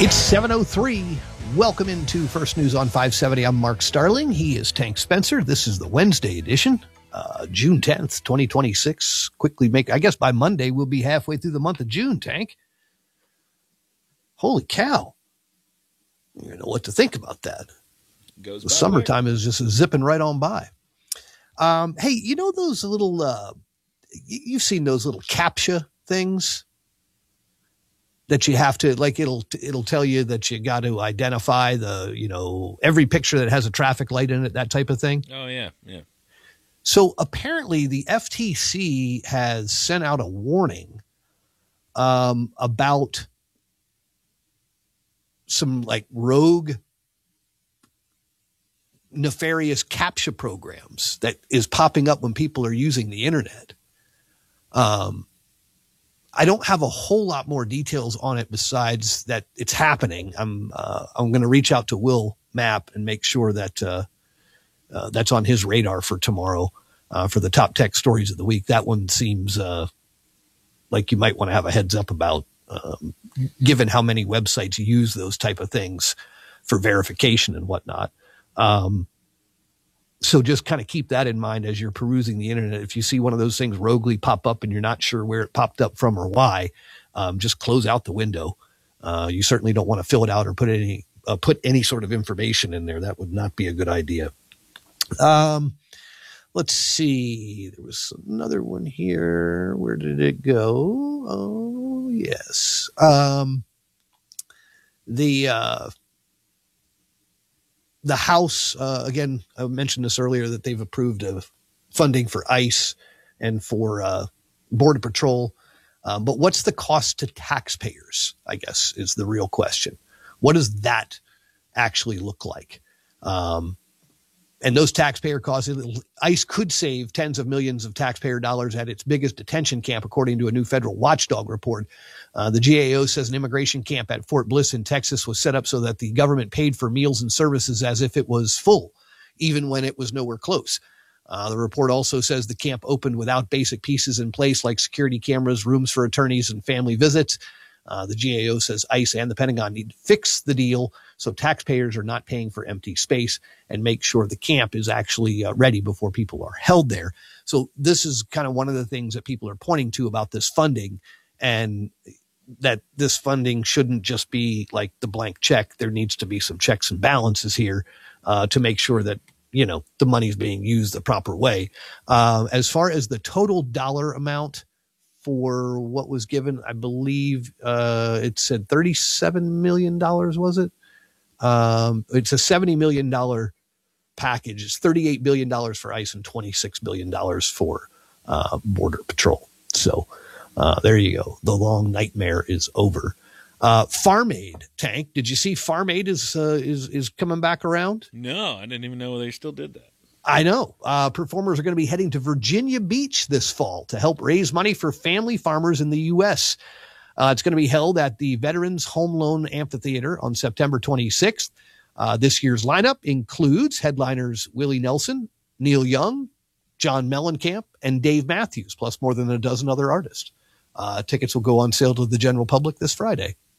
It's 7:03. Welcome into First News on 570. I'm Mark Starling. He is Tank Spencer. This is the Wednesday edition, June 10th, 2026. I guess by Monday, we'll be halfway through the month of June, Tank. Holy cow. You don't know what to think about that. The summertime is just zipping right on by. Hey, you know those little, you've seen those little CAPTCHA things that you have to, like, it'll tell you that you got to identify every picture that has a traffic light in it, that type of thing. Oh, yeah. So apparently the FTC has sent out a warning about some like rogue, nefarious CAPTCHA programs that is popping up when people are using the internet. I don't have a whole lot more details on it besides that it's happening. I'm going to reach out to Will Mapp and make sure that that's on his radar for tomorrow for the top tech stories of the week. That one seems like you might want to have a heads up about, given how many websites use those type of things for verification and whatnot. So just kind of keep that in mind as you're perusing the internet. If you see one of those things roguely pop up and you're not sure where it popped up from or why, just close out the window. You certainly don't want to fill it out or put any sort of information in there. That would not be a good idea. Let's see. There was another one here. Where did it go? Oh, yes. The House, again, I mentioned this earlier, that they've approved of funding for ICE and for Border Patrol. But what's the cost to taxpayers, I guess, is the real question. What does that actually look like? And those taxpayer costs, ICE could save tens of millions of taxpayer dollars at its biggest detention camp, according to a new federal watchdog report. The GAO says an immigration camp at Fort Bliss in Texas was set up so that the government paid for meals and services as if it was full, even when it was nowhere close. The report also says the camp opened without basic pieces in place like security cameras, rooms for attorneys, and family visits. The GAO says ICE and the Pentagon need to fix the deal so taxpayers are not paying for empty space and make sure the camp is actually ready before people are held there. So this is kind of one of the things that people are pointing to about this funding, and that this funding shouldn't just be like the blank check. There needs to be some checks and balances here to make sure that, the money's being used the proper way. As far as the total dollar amount for what was given, I believe it said $37 million, was it? It's a $70 million package. It's $38 billion for ICE and $26 billion for Border Patrol. So there you go. The long nightmare is over. Farm Aid, Tank. Did you see Farm Aid is coming back around? No, I didn't even know they still did that. I know. Performers are going to be heading to Virginia Beach this fall to help raise money for family farmers in the U.S. It's going to be held at the Veterans Home Loan Amphitheater on September 26th. This year's lineup includes headliners Willie Nelson, Neil Young, John Mellencamp, and Dave Matthews, plus more than a dozen other artists. Tickets will go on sale to the general public this Friday.